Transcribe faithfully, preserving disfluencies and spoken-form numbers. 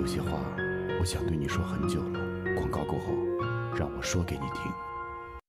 些话我想对你说很久了，广告过后，让我说给你听。